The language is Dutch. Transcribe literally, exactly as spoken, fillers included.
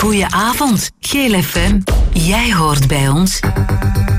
Goeie avond, Geel F M. Jij hoort bij ons.